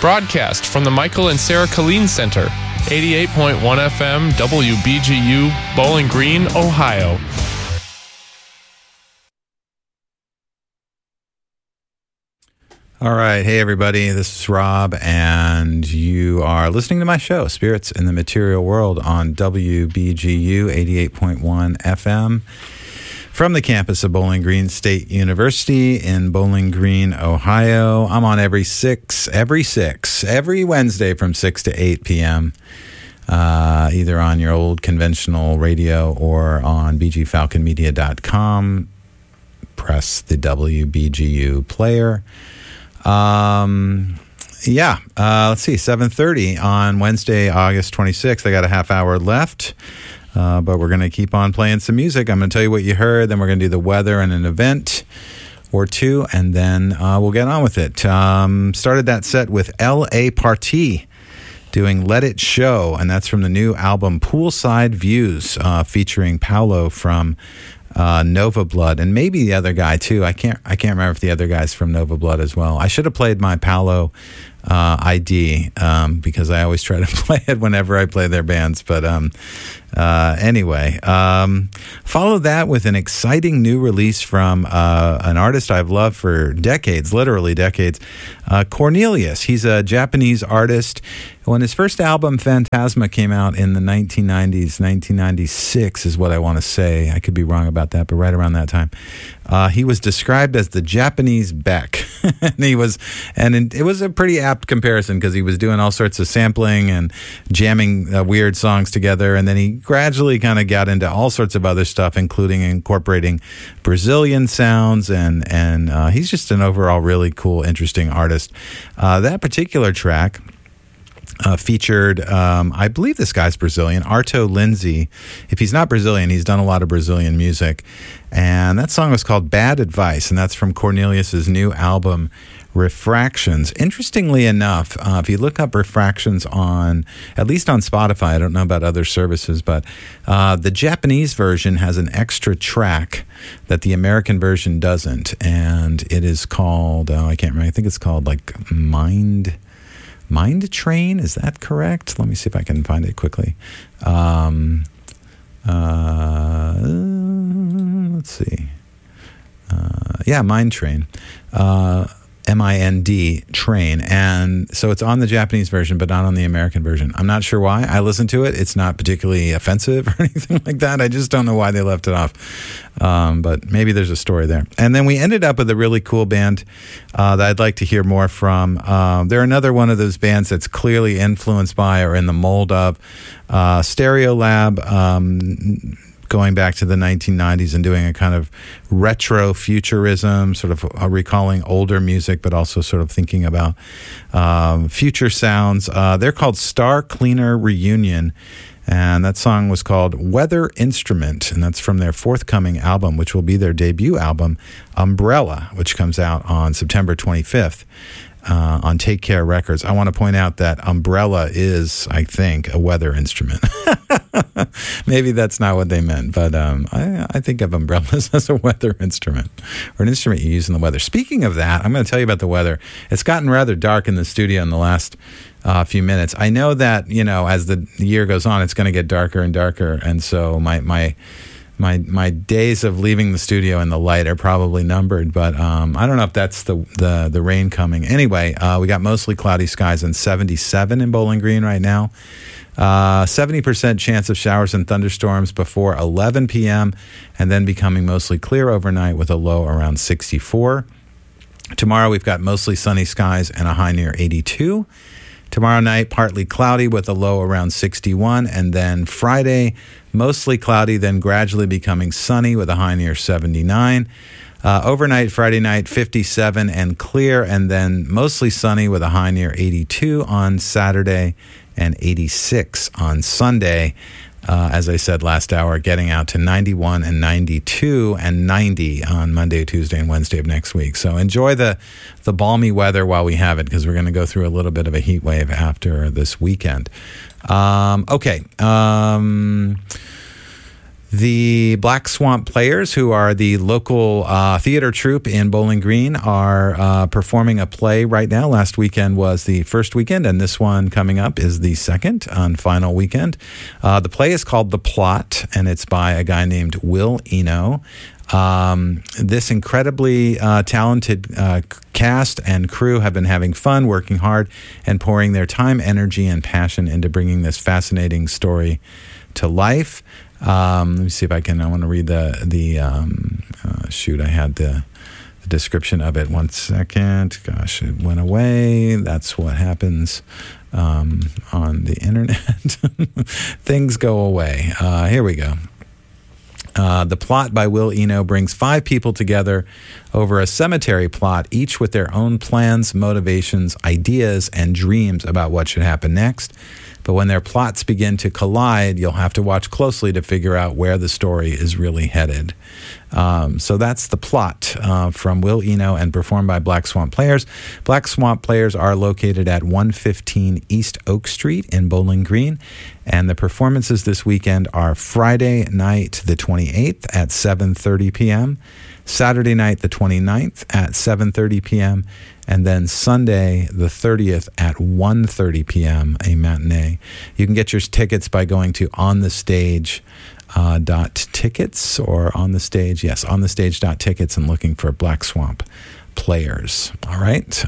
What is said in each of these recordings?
Broadcast from the Michael and Sarah Killeen Center, 88.1 FM, WBGU, Bowling Green, Ohio. All right. Hey, everybody. This is Rob, and you are listening to my show, Spirits in the Material World, on WBGU 88.1 FM from the campus of Bowling Green State University in Bowling Green, Ohio. I'm on every Wednesday from 6 to 8 p.m., either on your old conventional radio or on bgfalconmedia.com. Press the WBGU player. Let's see, 7:30 on Wednesday, August 26th. I got a half hour left, but we're going to keep on playing some music. I'm going to tell you what you heard, then we're going to do the weather and an event or two, and then we'll get on with it. Started that set with L.A. Party doing Let It Show, and that's from the new album Poolside Views, featuring Paolo from Nova Blood, and maybe the other guy too. I can't remember if the other guy's from Nova Blood as well. I should have played my Paolo ID because I always try to play it whenever I play their bands. But anyway, follow that with an exciting new release from an artist I've loved for decades, literally decades, Cornelius. He's a Japanese artist. When his first album, Phantasma, came out in the 1990s, 1996 is what I want to say. I could be wrong about that, but right around that time. He was described as the Japanese Beck. It was a pretty apt comparison because he was doing all sorts of sampling and jamming weird songs together, and then he gradually kind of got into all sorts of other stuff, including incorporating Brazilian sounds, and he's just an overall really cool, interesting artist. That particular track featured, I believe this guy's Brazilian, Arto Lindsay. If he's not Brazilian, he's done a lot of Brazilian music. And that song was called Bad Advice, and that's from Cornelius's new album, Refractions. Interestingly enough, if you look up Refractions at least on Spotify, I don't know about other services, but the Japanese version has an extra track that the American version doesn't. And it is called, I can't remember, I think it's called like Mind Train, is that correct? Let me see if I can find it quickly. Let's see. Mind Train. MIND Train. And so it's on the Japanese version, but not on the American version. I'm not sure why. I listened to it. It's not particularly offensive or anything like that. I just don't know why they left it off. But maybe there's a story there. And then we ended up with a really cool band that I'd like to hear more from. They're another one of those bands that's clearly influenced by or in the mold of Stereolab, going back to the 1990s and doing a kind of retro futurism, sort of recalling older music, but also sort of thinking about future sounds. They're called Star Cleaner Reunion, and that song was called Weather Instrument, and that's from their forthcoming album, which will be their debut album, Umbrella, which comes out on September 25th. On Take Care Records. I want to point out that umbrella is, I think, a weather instrument. Maybe that's not what they meant, but I think of umbrellas as a weather instrument, or an instrument you use in the weather. Speaking of that, I'm going to tell you about the weather. It's gotten rather dark in the studio in the last few minutes. I know that, as the year goes on, it's going to get darker and darker, and so my days of leaving the studio in the light are probably numbered, but I don't know if that's the rain coming. Anyway, we got mostly cloudy skies and 77 in Bowling Green right now. 70% chance of showers and thunderstorms before 11 p.m. and then becoming mostly clear overnight with a low around 64. Tomorrow we've got mostly sunny skies and a high near 82. Tomorrow night, partly cloudy with a low around 61. And then Friday, mostly cloudy, then gradually becoming sunny with a high near 79. Overnight, Friday night, 57 and clear, and then mostly sunny with a high near 82 on Saturday and 86 on Sunday. As I said last hour, getting out to 91 and 92 and 90 on Monday, Tuesday, and Wednesday of next week. So enjoy the balmy weather while we have it, because we're going to go through a little bit of a heat wave after this weekend. The Black Swamp Players, who are the local theater troupe in Bowling Green, are performing a play right now. Last weekend was the first weekend, and this one coming up is the second and final weekend. The play is called The Plot, and it's by a guy named Will Eno. This incredibly talented cast and crew have been having fun, working hard, and pouring their time, energy, and passion into bringing this fascinating story to life. Let me see if I want to read I had the description of it. 1 second. Gosh, it went away. That's what happens on the internet. Things go away. Here we go. The Plot by Will Eno brings 5 people together over a cemetery plot, each with their own plans, motivations, ideas, and dreams about what should happen next. But when their plots begin to collide, you'll have to watch closely to figure out where the story is really headed. So that's The Plot from Will Eno and performed by Black Swamp Players. Black Swamp Players are located at 115 East Oak Street in Bowling Green. And the performances this weekend are Friday night, the 28th at 7:30 p.m., Saturday night, the 29th at 7:30 p.m., and then Sunday, the 30th at 1:30 p.m., a matinee. You can get your tickets by going to onthestage.tickets or onthestage.tickets and looking for Black Swamp Players. All right.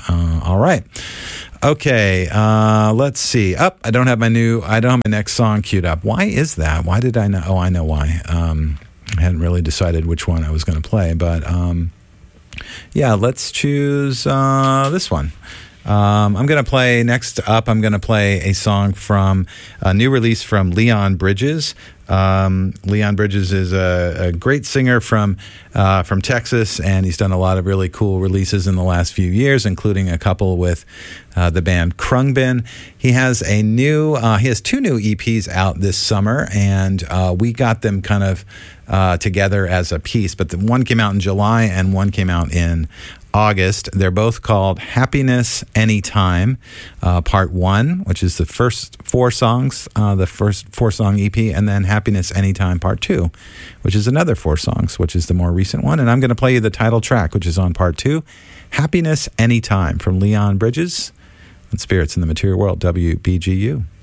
Okay. Let's see. I don't have my next song queued up. Why is that? Why did I know? Oh, I know why. I hadn't really decided which one I was going to play, but let's choose this one. I'm going to play a song from a new release from Leon Bridges. Leon Bridges is a great singer from Texas, and he's done a lot of really cool releases in the last few years, including a couple with the band Krungbin. He has two new EPs out this summer, and we got them kind of together as a piece, but the one came out in July and one came out in August. They're both called Happiness Anytime, Part 1, which is the first 4 songs, the first 4-song EP, and then Happiness Anytime, Part 2, which is another 4 songs, which is the more recent one. And I'm going to play you the title track, which is on Part 2, Happiness Anytime, from Leon Bridges on Spirits in the Material World, WBGU.